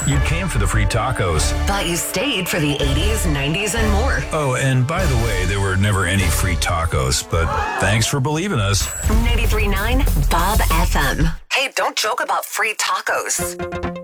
You came for the free tacos. But you stayed for the 80s, 90s, and more. Oh, and by the way, there were never any free tacos, but thanks for believing us. 93.9 Bob FM. Hey, don't joke about free tacos.